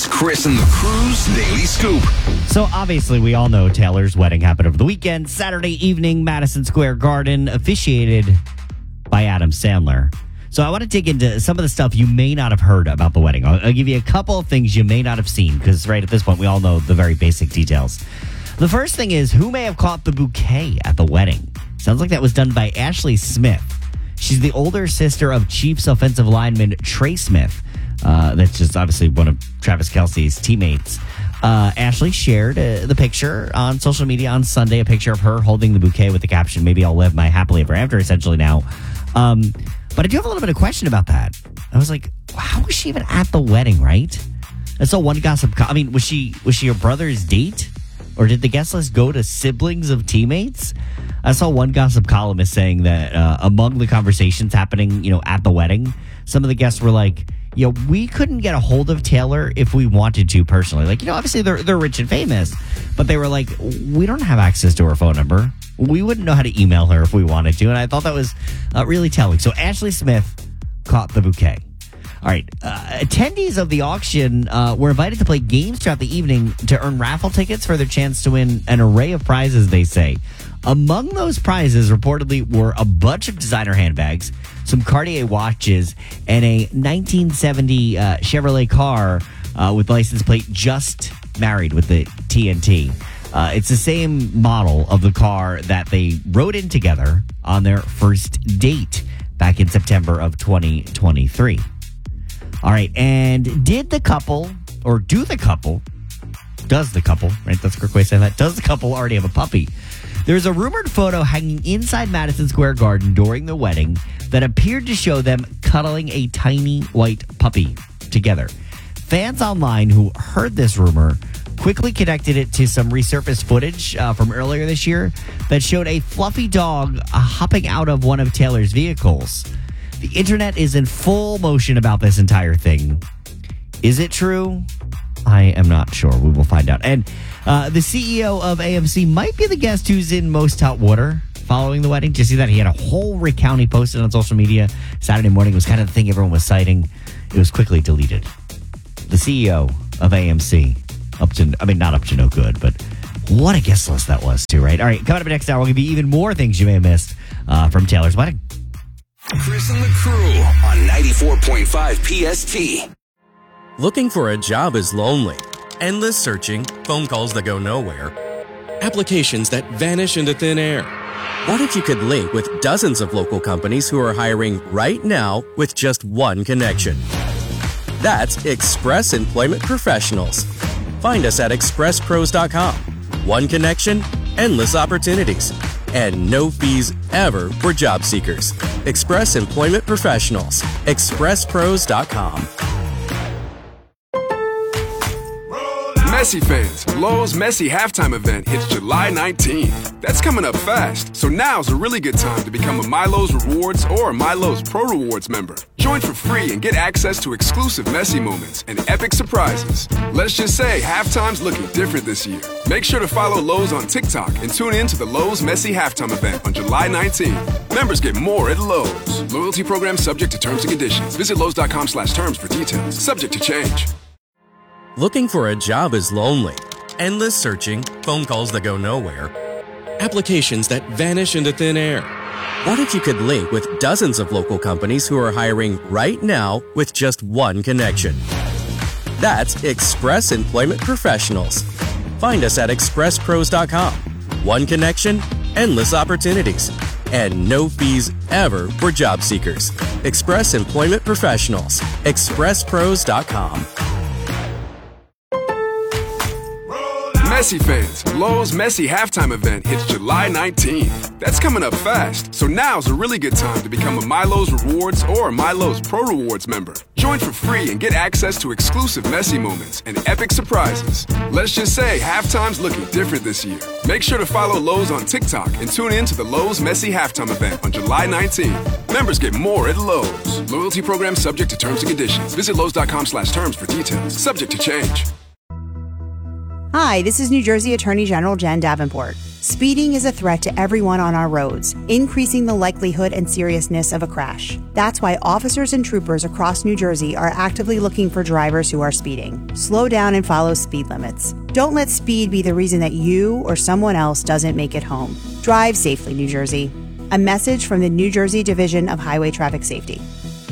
Chris and the Crew's Daily Scoop. So obviously we all know Taylor's wedding happened over the weekend. Saturday evening, Madison Square Garden, officiated by Adam Sandler. So I want to dig into some of the stuff you may not have heard about the wedding. I'll give you a couple of things you may not have seen because right at this point we all know the very basic details. The first thing is who may have caught the bouquet at the wedding. Sounds like that was done by Ashley Smith. She's the older sister of Chiefs offensive lineman Trey Smith. That's just obviously one of Travis Kelce's teammates. Ashley shared the picture on social media on Sunday, a picture of her holding the bouquet with the caption, "Maybe I'll live my happily ever after," essentially now. But I do have a little bit of question about that. I was like, how was she even at the wedding, right? I saw one gossip. Was she your brother's date? Or did the guest list go to siblings of teammates? I saw one gossip columnist saying that among the conversations happening, at the wedding, some of the guests were like, we couldn't get a hold of Taylor if we wanted to personally. Obviously they're rich and famous, but they were like, we don't have access to her phone number. We wouldn't know how to email her if we wanted to. And I thought that was really telling. So Ashley Smith caught the bouquet. All right. Attendees of the auction were invited to play games throughout the evening to earn raffle tickets for their chance to win an array of prizes, they say. Among those prizes reportedly were a bunch of designer handbags, some Cartier watches, and a 1970 Chevrolet car with license plate Just Married with the TNT. It's the same model of the car that they rode in together on their first date back in September of 2023. All right, and does the couple, right? That's a quick way of saying that. Does the couple already have a puppy? There's a rumored photo hanging inside Madison Square Garden during the wedding that appeared to show them cuddling a tiny white puppy together. Fans online who heard this rumor quickly connected it to some resurfaced footage from earlier this year that showed a fluffy dog hopping out of one of Taylor's vehicles. The internet is in full motion about this entire thing. Is it true? I am not sure. We will find out. And the CEO of AMC might be the guest who's in most hot water following the wedding. Did you see that? He had a whole recount he posted on social media. Saturday morning was kind of the thing everyone was citing. It was quickly deleted. The CEO of AMC, not up to no good, but what a guest list that was too, right? All right, coming up next hour, we'll give you even more things you may have missed from Taylor's wedding. Chris and the Crew on 94.5 PST. Looking for a job is lonely. Endless searching, phone calls that go nowhere, applications that vanish into thin air. What if you could link with dozens of local companies who are hiring right now with just one connection? That's Express Employment Professionals. Find us at expresspros.com. One connection, endless opportunities, and no fees ever for job seekers. Express Employment Professionals. expresspros.com. Messi fans, Lowe's Messi halftime event hits July 19th. That's coming up fast, so now's a really good time to become a MyLowe's Rewards or MyLowe's Pro Rewards member. Join for free and get access to exclusive Messi moments and epic surprises. Let's just say halftime's looking different this year. Make sure to follow Lowe's on TikTok and tune in to the Lowe's Messi halftime event on July 19th. Members get more at Lowe's. Loyalty program subject to terms and conditions. Visit Lowe's.com/terms for details. Subject to change. Looking for a job is lonely. Endless searching, phone calls that go nowhere, applications that vanish into thin air. What if you could link with dozens of local companies who are hiring right now with just one connection? That's Express Employment Professionals. Find us at expresspros.com. One connection, endless opportunities, and no fees ever for job seekers. Express Employment Professionals. expresspros.com. Messi fans, Lowe's Messi halftime event hits July 19th. That's coming up fast, so now's a really good time to become a MyLowe's Rewards or MyLowe's Pro Rewards member. Join for free and get access to exclusive Messi moments and epic surprises. Let's just say halftime's looking different this year. Make sure to follow Lowe's on TikTok and tune in to the Lowe's Messi halftime event on July 19th. Members get more at Lowe's. Loyalty program subject to terms and conditions. Visit Lowe's.com/terms for details. Subject to change. Hi, this is New Jersey Attorney General Jen Davenport. Speeding is a threat to everyone on our roads, increasing the likelihood and seriousness of a crash. That's why officers and troopers across New Jersey are actively looking for drivers who are speeding. Slow down and follow speed limits. Don't let speed be the reason that you or someone else doesn't make it home. Drive safely, New Jersey. A message from the New Jersey Division of Highway Traffic Safety.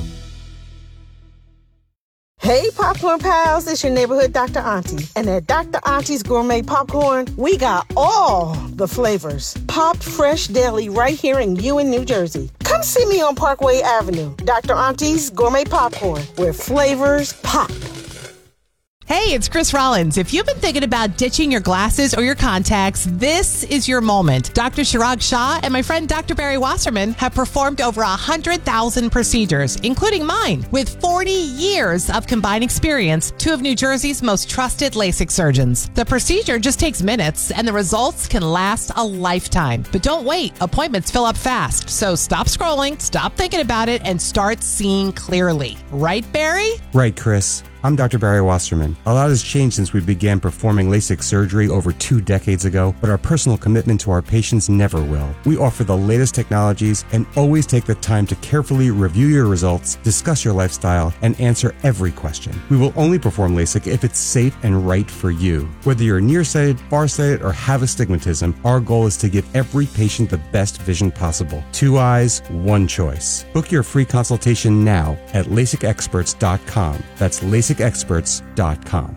Hey, popcorn pals, it's your neighborhood Dr. Auntie. And at Dr. Auntie's Gourmet Popcorn, we got all the flavors. Popped fresh daily right here in Ewing, New Jersey. Come see me on Parkway Avenue. Dr. Auntie's Gourmet Popcorn, where flavors pop. Hey, it's Chris Rollins. If you've been thinking about ditching your glasses or your contacts, this is your moment. Dr. Chirag Shah and my friend Dr. Barry Wasserman have performed over 100,000 procedures, including mine. With 40 years of combined experience, two of New Jersey's most trusted LASIK surgeons. The procedure just takes minutes, and the results can last a lifetime. But don't wait. Appointments fill up fast. So stop scrolling, stop thinking about it, and start seeing clearly. Right, Barry? Right, Chris. I'm Dr. Barry Wasserman. A lot has changed since we began performing LASIK surgery over 2 decades ago, but our personal commitment to our patients never will. We offer the latest technologies and always take the time to carefully review your results, discuss your lifestyle, and answer every question. We will only perform LASIK if it's safe and right for you. Whether you're nearsighted, farsighted, or have astigmatism, our goal is to give every patient the best vision possible. 2 eyes, 1 choice. Book your free consultation now at LASIKexperts.com. That's LASIKexperts.com.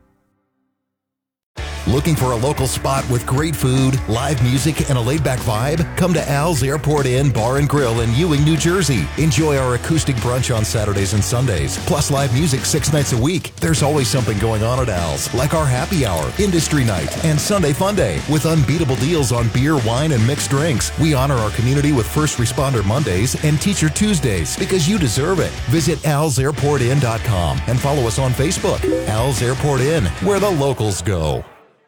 Looking for a local spot with great food, live music, and a laid-back vibe? Come to Al's Airport Inn Bar and Grill in Ewing, New Jersey. Enjoy our acoustic brunch on Saturdays and Sundays, plus live music 6 nights a week. There's always something going on at Al's, like our happy hour, industry night, and Sunday Fun Day, with unbeatable deals on beer, wine, and mixed drinks. We honor our community with First Responder Mondays and Teacher Tuesdays, because you deserve it. Visit alsairportinn.com and follow us on Facebook. Al's Airport Inn, where the locals go.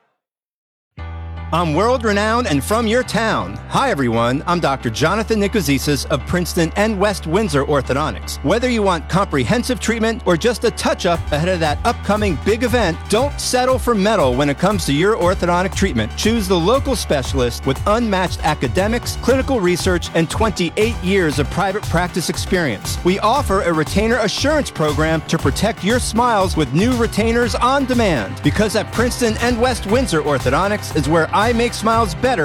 I'm world-renowned and from your town. Hi, everyone. I'm Dr. Jonathan Nikozisas of Princeton and West Windsor Orthodontics. Whether you want comprehensive treatment or just a touch-up ahead of that upcoming big event, don't settle for metal when it comes to your orthodontic treatment. Choose the local specialist with unmatched academics, clinical research, and 28 years of private practice experience. We offer a retainer assurance program to protect your smiles with new retainers on demand. Because at Princeton and West Windsor Orthodontics is where I make smiles better